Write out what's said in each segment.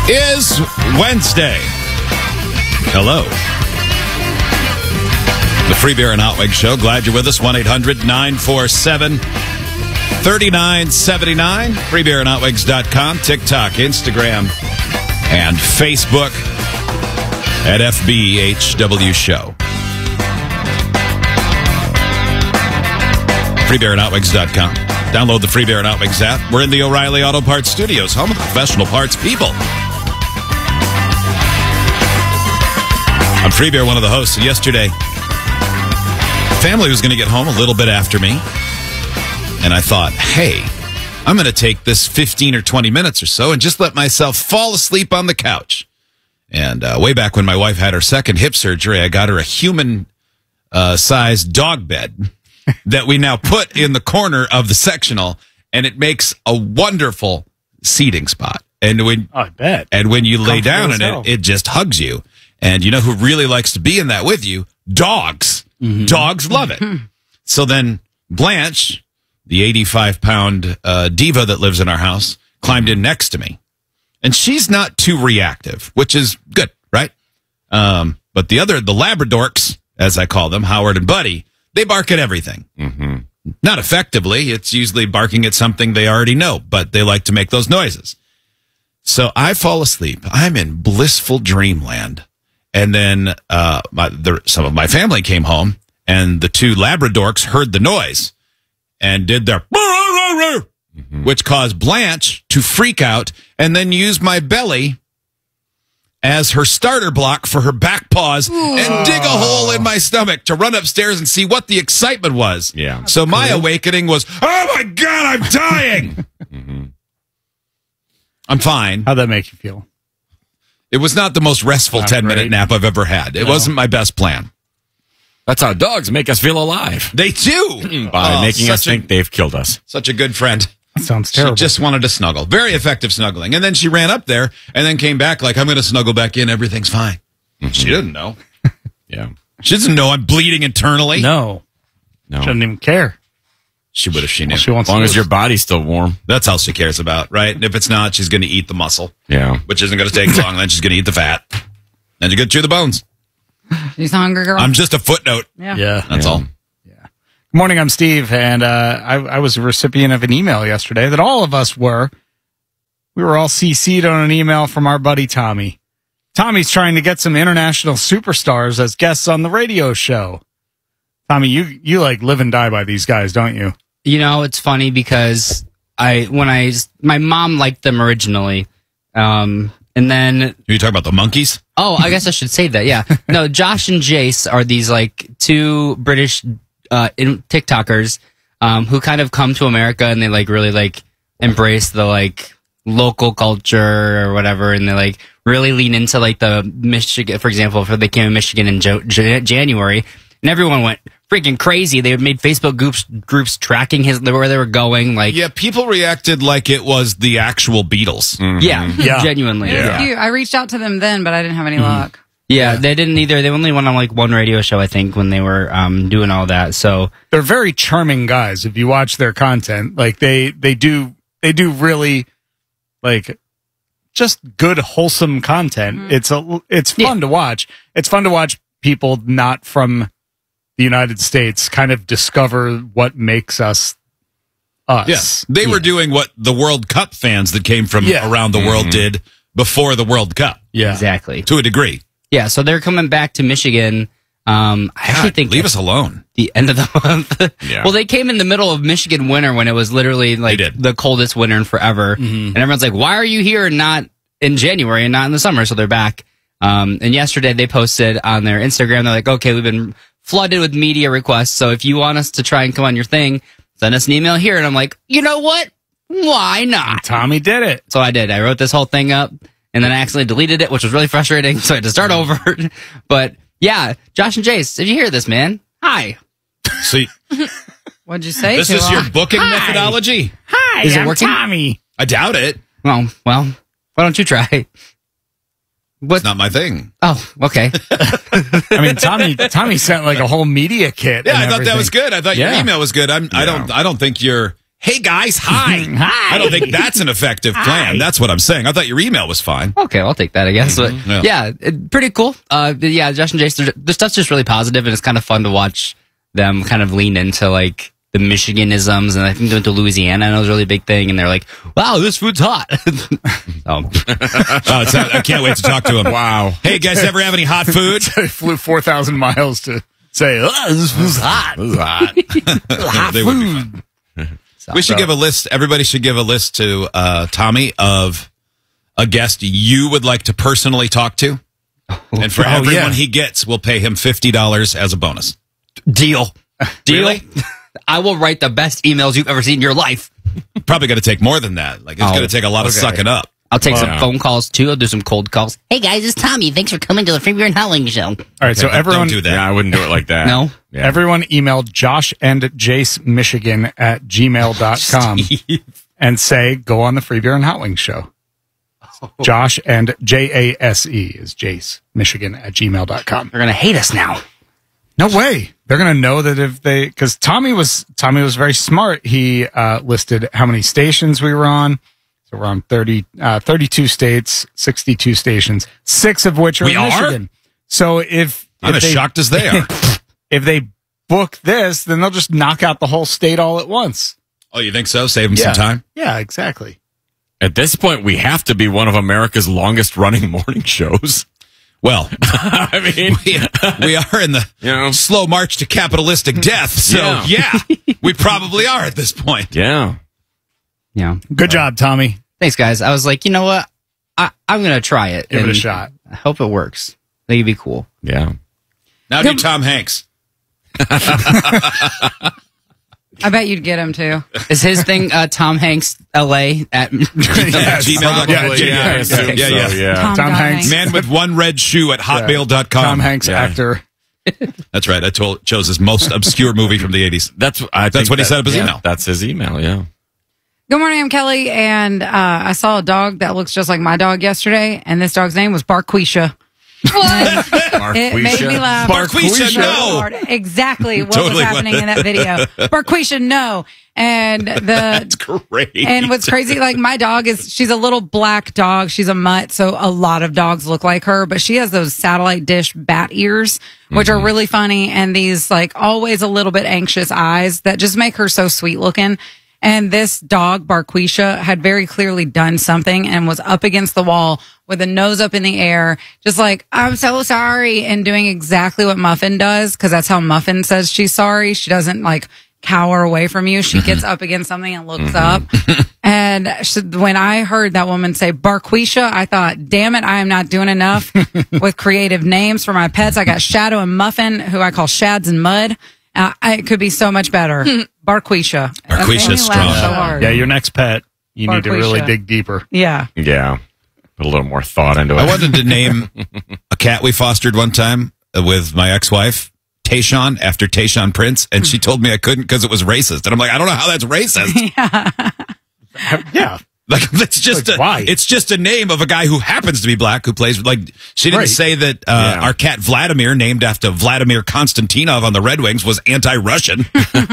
is Wednesday. Hello. The Free Beer and Hot Wings Show. Glad you're with us. 1-800-947-3979. FreeBeerandHotWings.com. TikTok, Instagram, and Facebook at FBHW Show. FreeBeerandHotWings.com. Download the Free Beer and Hot Wings app. We're in the O'Reilly Auto Parts Studios, home of the professional parts people. I'm Free Beer, one of the hosts. And yesterday, family was going to get home a little bit after me. And I thought, hey, I'm going to take this 15 or 20 minutes or so and just let myself fall asleep on the couch. And way back when my wife had her second hip surgery, I got her a human-sized dog bed that we now put in the corner of the sectional, and it makes a wonderful seating spot. And when I bet. And when you lay down in it, it just hugs you. And you know who really likes to be in that with you? Dogs. Mm-hmm. Dogs love it. So then Blanche, the 85-pound diva that lives in our house, climbed in next to me. And she's not too reactive, which is good, right? But the Labradorks, as I call them, Howard and Buddy, they bark at everything. Mm-hmm. Not effectively. It's usually barking at something they already know, but they like to make those noises. So I fall asleep. I'm in blissful dreamland. And then some of my family came home, and the two Labradorks heard the noise and did their which caused Blanche to freak out and then use my belly as her starter block for her back paws and dig a hole in my stomach to run upstairs and see what the excitement was. Yeah. So my awakening was, oh my God, I'm dying. I'm fine. How'd that make you feel? It was not the most restful 10-minute nap I've ever had. It wasn't my best plan. That's how dogs make us feel alive. They do. By making us think they've killed us. Such a good friend. That sounds terrible. She just wanted to snuggle. Very effective snuggling. And then she ran up there and then came back like, I'm going to snuggle back in. Everything's fine. Mm-hmm. She didn't know. Yeah. She doesn't know I'm bleeding internally. No. She doesn't even care. She would if she knew. She wants as long as your body's still warm. That's all she cares about, right? And if it's not, she's going to eat the muscle. Yeah. Which isn't going to take long. Then she's going to eat the fat. Then you get to chew the bones. She's a hungry girl. I'm just a footnote. Yeah. That's all. Good morning, I'm Steve, and I was a recipient of an email yesterday that all of us were. We were all CC'd on an email from our buddy Tommy. Tommy's trying to get some international superstars as guests on the radio show. Tommy, you like live and die by these guys, don't you? You know, it's funny because my mom liked them originally, and then... Are you talking about the monkeys? Oh, I guess I should say that, yeah. No, Josh and Jace are these, like, two British... TikTokers who kind of come to America and they like really like embrace the like local culture or whatever, and they like really lean into like the Michigan, for example, if they came to Michigan in January, and everyone went freaking crazy. They made Facebook groups tracking where they were going. Like, yeah, people reacted like it was the actual Beatles. Mm-hmm. Yeah, genuinely. It was cute. I reached out to them then, but I didn't have any luck. Yeah, they didn't either. They only went on like one radio show, I think, when they were doing all that. So they're very charming guys. If you watch their content, like they do really like just good wholesome content. Mm-hmm. It's fun to watch. It's fun to watch people not from the United States kind of discover what makes us us. Yes, they were doing what the World Cup fans that came from around the world did before the World Cup. Yeah, exactly, to a degree. Yeah, so they're coming back to Michigan. I actually think leave us alone. The end of the month. Yeah. Well, they came in the middle of Michigan winter when it was literally like the coldest winter in forever, and everyone's like, "Why are you here and not in January and not in the summer?" So they're back. And yesterday they posted on their Instagram. They're like, "Okay, we've been flooded with media requests. So if you want us to try and come on your thing, send us an email here." And I'm like, you know what? Why not? And Tommy did it. So I did. I wrote this whole thing up. And then I accidentally deleted it, which was really frustrating, so I had to start over. But, yeah, Josh and Jace, if you hear this, man, hi. See, what'd you say? This is your booking methodology? Hi, is it working? Tommy. I doubt it. Well, why don't you try? It's not my thing. Oh, okay. I mean, Tommy sent like a whole media kit. Yeah, I thought that was good. I thought your email was good. I don't think you're hey guys, hi. Hi. I don't think that's an effective plan. That's what I'm saying. I thought your email was fine. Okay, I'll take that, I guess. But pretty cool. Yeah, Josh and Jace, the stuff's just really positive, and it's kind of fun to watch them kind of lean into like the Michiganisms, and I think they went to Louisiana, and it was a really big thing, and they're like, wow, this food's hot. I can't wait to talk to him. Wow. Hey, guys, ever have any hot food? They flew 4,000 miles to say, this food's hot. This is hot. Hot They would be food. We should give a list. Everybody should give a list to Tommy of a guest you would like to personally talk to. And for everyone he gets, we'll pay him $50 as a bonus. Deal. Really? I will write the best emails you've ever seen in your life. Probably going to take more than that. Like, it's going to take a lot of sucking up. I'll take some phone calls, too. I'll do some cold calls. Hey, guys, it's Tommy. Thanks for coming to the Free Beer and Howling Show. All right, so everyone... Don't do that. Yeah, I wouldn't do it like that. No? Yeah. Everyone email joshandjacemichigan@gmail.com and say, go on the Free Beer and Howling Show. Josh and Jase is Jace, Michigan@gmail.com. They're going to hate us now. No way. They're going to know that if they, because Tommy was very smart. He listed how many stations we were on. So we're on 32 states, 62 stations, 6 of which are in Michigan. So I'm as shocked as they are. If they book this, then they'll just knock out the whole state all at once. Oh, you think so? Save them some time? Yeah, exactly. At this point, we have to be one of America's longest running morning shows. Well, I mean, we are in the slow march to capitalistic death. So, we probably are at this point. Yeah. Yeah. Good job, Tommy. Thanks, guys. I was like, you know what? I'm going to try it. Give it a shot. I hope it works. I think it'd be cool. Yeah. Now do Tom Hanks. I bet you'd get him too. Is his thing Tom Hanks LA at gmail.com? Yeah. Tom Hanks. Man with one red shoe at hotmail.com. Tom Hanks, actor. That's right. I chose his most obscure movie from the 80s. That's what he said up his email. That's his email, yeah. Good morning, I'm Kelly, and I saw a dog that looks just like my dog yesterday, and this dog's name was Barquisha. What? It made me laugh. Barquisha, no. Exactly what Totally was happening in that video. Barquisha, no. And That's great. And what's crazy, like my dog she's a little black dog. She's a mutt, so a lot of dogs look like her, but she has those satellite dish bat ears, which are really funny, and these like always a little bit anxious eyes that just make her so sweet looking. And this dog, Barquisha, had very clearly done something and was up against the wall with a nose up in the air, just like, I'm so sorry, and doing exactly what Muffin does, because that's how Muffin says she's sorry. She doesn't like cower away from you. She gets up against something and looks up. And when I heard that woman say Barquisha, I thought, damn it, I am not doing enough with creative names for my pets. I got Shadow and Muffin, who I call Shads and Mud. It could be so much better. Barquisha. Barquisha's strong. So hard. Yeah, your next pet, you need to really dig deeper. Yeah. Yeah. Put a little more thought into it. I wanted to name a cat we fostered one time with my ex-wife, Tayshawn, after Tayshawn Prince, and she told me I couldn't because it was racist. And I'm like, I don't know how that's racist. Yeah. Like it's just why? It's just a name of a guy who happens to be black who plays like she didn't say that our cat Vladimir, named after Vladimir Konstantinov on the Red Wings, was anti-Russian.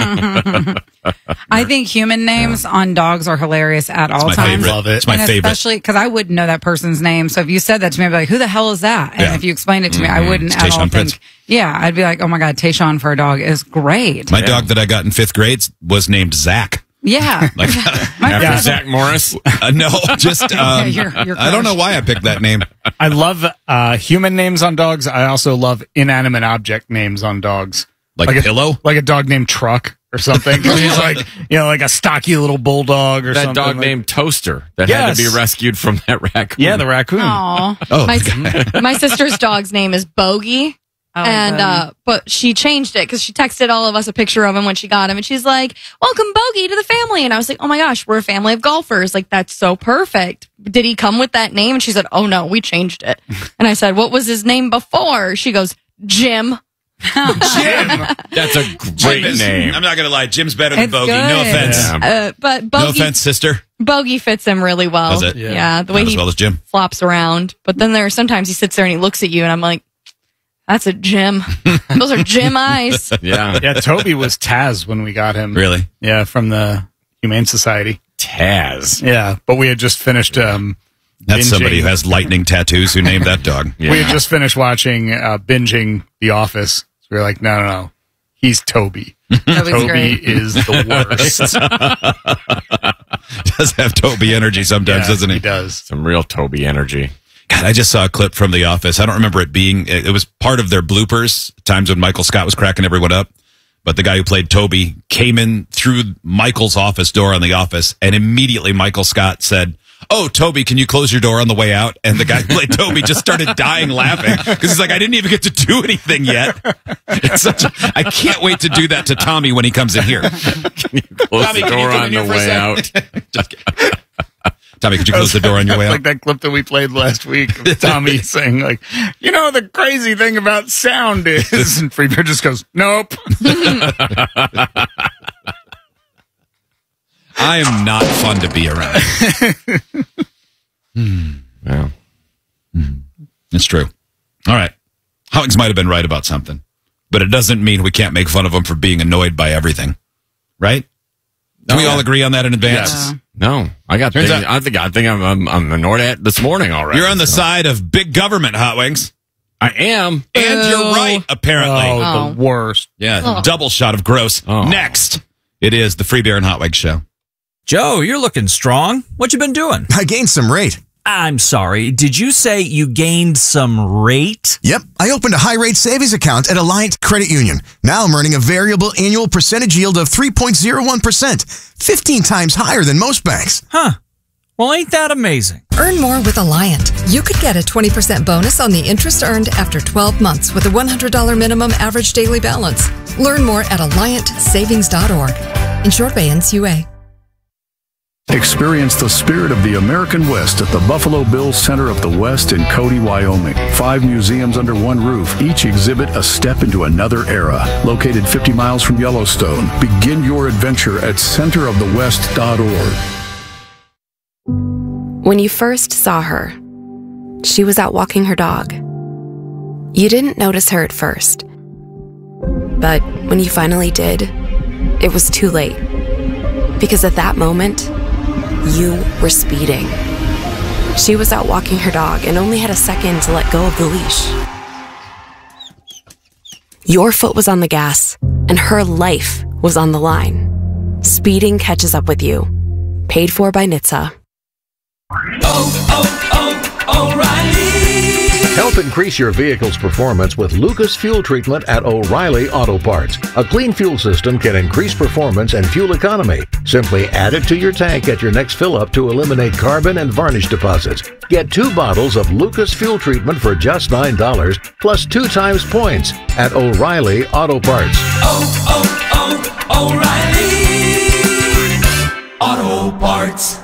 I think human names on dogs are hilarious at all times. Favorite. Love it. It's my favorite. Especially because I wouldn't know that person's name. So if you said that to me, I'd be like, who the hell is that? And if you explained it to me, I wouldn't at all think. Yeah, I'd be like, oh my God, Tayshawn for a dog is great. My dog that I got in 5th grade was named Zach. Yeah. Like, after Zach Morris? No, just, your I don't know why I picked that name. I love human names on dogs. I also love inanimate object names on dogs. Like a pillow? Like a dog named Truck or something. He's like, like a stocky little bulldog or something. That dog named Toaster that had to be rescued from that raccoon. Yeah, the raccoon. Aww. My sister's dog's name is Bogey. But she changed it because she texted all of us a picture of him when she got him, and she's like, "Welcome, Bogey, to the family." And I was like, "Oh my gosh, we're a family of golfers! Like that's so perfect." Did he come with that name? And she said, "Oh no, we changed it." And I said, "What was his name before?" She goes, "Jim." Jim. That's a great name. I'm not gonna lie, Jim's better than It's Bogey. good. No offense. Yeah. But Bogey, No offense, sister. Bogey fits him really well. Does it? Yeah, the way Not as he well as Jim. flops around. But then there are sometimes he sits there and he looks at you, and I'm like, "That's a Jim. Those are Jim eyes." Yeah. Yeah, Toby was Taz when we got him. Really? Yeah, from the Humane Society. Taz. Yeah, but we had just finished. That's somebody who has lightning tattoos who named that dog. Yeah. We had just finished watching binging The Office. So we were like, no. He's Toby. Toby is the worst. Does have Toby energy sometimes, doesn't he? He does. Some real Toby energy. God, I just saw a clip from The Office. I don't remember it being, it was part of their bloopers, times when Michael Scott was cracking everyone up. But the guy who played Toby came in through Michael's office door on The Office, and immediately Michael Scott said, "Oh, Toby, can you close your door on the way out?" And the guy who played Toby just started dying laughing because he's like, "I didn't even get to do anything yet." I can't wait to do that to Tommy when he comes in here. Can you close Tommy, the door on the way out? Just Tommy, could you close the door on your way out? Like that clip that we played last week of Tommy saying, like, the crazy thing about sound is, and Freebeer just goes, "Nope." I am not fun to be around. Yeah. It's true. All right. Huggins might have been right about something, but it doesn't mean we can't make fun of him for being annoyed by everything. Right? Can we all agree on that in advance? Yes. No, I got things. I think I'm annoyed at this morning already. You're on the side of big government, Hot Wings. I am. And you're right, apparently. Oh, the worst. Yeah, double shot of gross. Oh. Next, it is the Free Beer and Hot Wings show. Joe, you're looking strong. What you been doing? I gained some rate. I'm sorry. Did you say you gained some rate? Yep. I opened a high-rate savings account at Alliant Credit Union. Now I'm earning a variable annual percentage yield of 3.01%, 15 times higher than most banks. Huh. Well, ain't that amazing? Earn more with Alliant. You could get a 20% bonus on the interest earned after 12 months with a $100 minimum average daily balance. Learn more at AlliantSavings.org. Insured by NCUA. Experience the spirit of the American West at the Buffalo Bills Center of the West in Cody, Wyoming. 5 museums under one roof, each exhibit a step into another era. Located 50 miles from Yellowstone, begin your adventure at centerofthewest.org. When you first saw her, she was out walking her dog. You didn't notice her at first. But when you finally did, it was too late. Because at that moment, you were speeding. She was out walking her dog and only had a second to let go of the leash. Your foot was on the gas, and her life was on the line. Speeding catches up with you. Paid for by NHTSA. O'Reilly. Help increase your vehicle's performance with Lucas Fuel Treatment at O'Reilly Auto Parts. A clean fuel system can increase performance and fuel economy. Simply add it to your tank at your next fill-up to eliminate carbon and varnish deposits. Get 2 bottles of Lucas Fuel Treatment for just $9 plus 2 times points at O'Reilly Auto Parts. O'Reilly Auto Parts.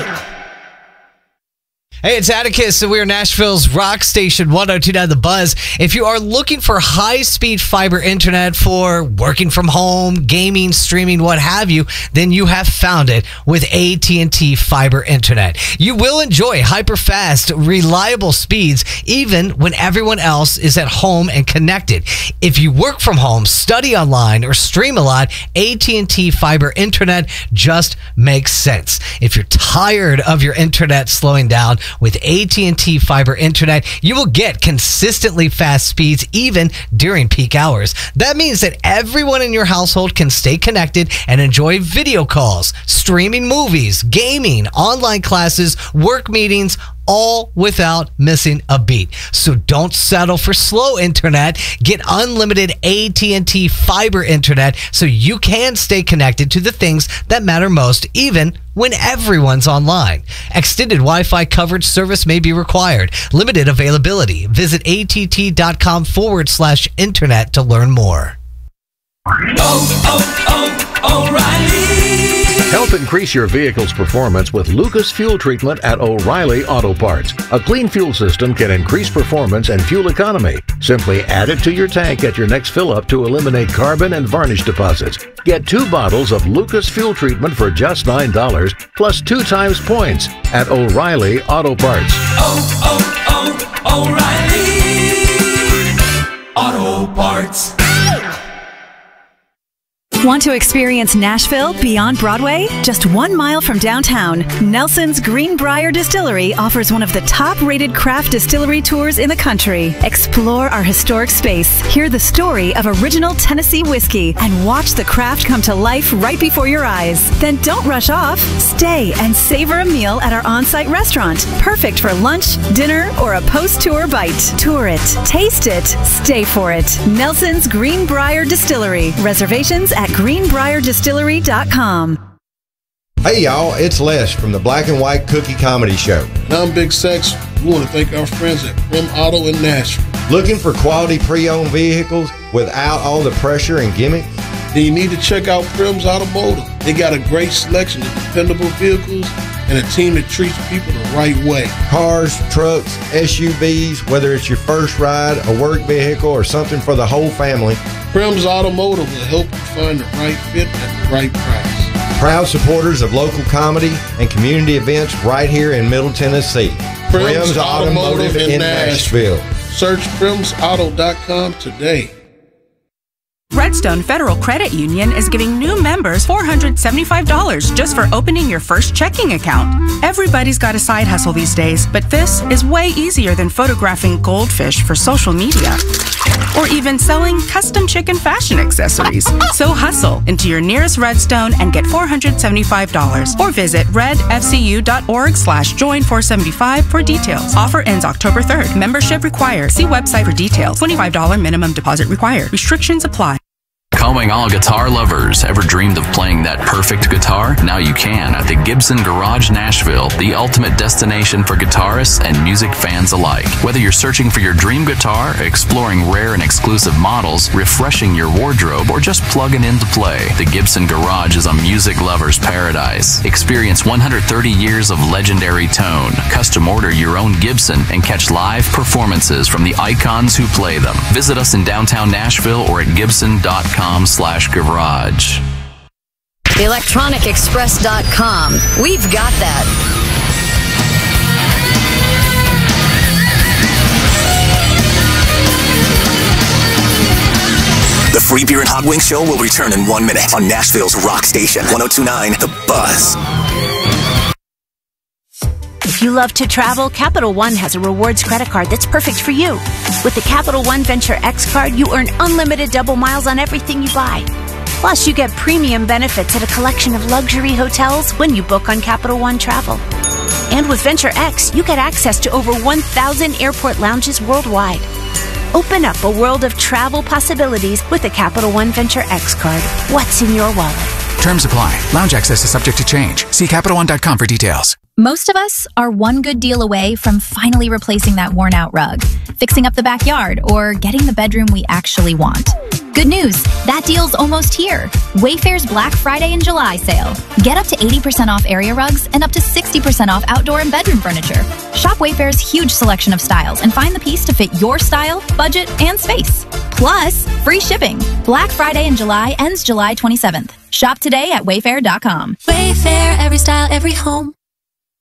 Hey, it's Atticus, and we are Nashville's rock station, 102.9 The Buzz. If you are looking for high-speed fiber internet for working from home, gaming, streaming, what have you, then you have found it with AT&T Fiber Internet. You will enjoy hyper-fast, reliable speeds, even when everyone else is at home and connected. If you work from home, study online, or stream a lot, AT&T Fiber Internet just makes sense. If you're tired of your internet slowing down, with AT&T Fiber Internet, you will get consistently fast speeds even during peak hours. That means that everyone in your household can stay connected and enjoy video calls, streaming movies, gaming, online classes, work meetings, all without missing a beat. So don't settle for slow internet. Get unlimited AT&T Fiber Internet so you can stay connected to the things that matter most, even when everyone's online. Extended Wi-Fi coverage service may be required. Limited availability. Visit att.com/internet to learn more. O'Reilly. Help increase your vehicle's performance with Lucas Fuel Treatment at O'Reilly Auto Parts. A clean fuel system can increase performance and fuel economy. Simply add it to your tank at your next fill-up to eliminate carbon and varnish deposits. Get 2 bottles of Lucas Fuel Treatment for just $9 plus 2 times points at O'Reilly Auto Parts. O'Reilly Auto Parts. Want to experience Nashville beyond Broadway? Just 1 mile from downtown, Nelson's Greenbrier Distillery offers one of the top-rated craft distillery tours in the country. Explore our historic space, hear the story of original Tennessee whiskey, and watch the craft come to life right before your eyes. Then don't rush off. Stay and savor a meal at our on-site restaurant, perfect for lunch, dinner, or a post-tour bite. Tour it, taste it, stay for it. Nelson's Greenbrier Distillery. Reservations at greenbrierdistillery.com. Hey y'all, it's Les from the Black and White Cookie Comedy Show. And I'm Big Sex. We want to thank our friends at Prim Auto in Nashville. Looking for quality pre-owned vehicles without all the pressure and gimmicks? Then you need to check out Prim's Automotive. They got a great selection of dependable vehicles and a team that treats people the right way. Cars, trucks, SUVs, whether it's your first ride, a work vehicle, or something for the whole family. Prim's Automotive will help you find the right fit at the right price. Proud supporters of local comedy and community events right here in Middle Tennessee. Prim's Automotive in Nashville. Search primsauto.com today. Redstone Federal Credit Union is giving new members $475 just for opening your first checking account. Everybody's got a side hustle these days, but this is way easier than photographing goldfish for social media or even selling custom chicken fashion accessories. So hustle into your nearest Redstone and get $475 or visit redfcu.org/join475 for details. Offer ends October 3rd. Membership required. See website for details. $25 minimum deposit required. Restrictions apply. Calling all guitar lovers. Ever dreamed of playing that perfect guitar? Now you can at the Gibson Garage Nashville, the ultimate destination for guitarists and music fans alike. Whether you're searching for your dream guitar, exploring rare and exclusive models, refreshing your wardrobe, or just plugging in to play, the Gibson Garage is a music lover's paradise. Experience 130 years of legendary tone. Custom order your own Gibson and catch live performances from the icons who play them. Visit us in downtown Nashville or at gibson.com/garage. ElectronicExpress.com. We've got that. The Free Beer and Hot Wings Show will return in 1 minute on Nashville's rock station, 102.9 The Buzz. If you love to travel, Capital One has a rewards credit card that's perfect for you. With the Capital One Venture X card, you earn unlimited double miles on everything you buy. Plus, you get premium benefits at a collection of luxury hotels when you book on Capital One Travel. And with Venture X, you get access to over 1,000 airport lounges worldwide. Open up a world of travel possibilities with the Capital One Venture X card. What's in your wallet? Terms apply. Lounge access is subject to change. See CapitalOne.com for details. Most of us are one good deal away from finally replacing that worn-out rug, fixing up the backyard, or getting the bedroom we actually want. Good news, that deal's almost here. Wayfair's Black Friday and July sale. Get up to 80% off area rugs and up to 60% off outdoor and bedroom furniture. Shop Wayfair's huge selection of styles and find the piece to fit your style, budget, and space. Plus, free shipping. Black Friday in July ends July 27th. Shop today at wayfair.com. Wayfair, every style, every home.